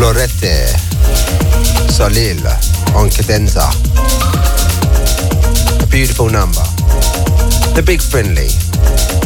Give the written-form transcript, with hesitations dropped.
Florette Solil on cadenza. A beautiful number. The Big Friendly.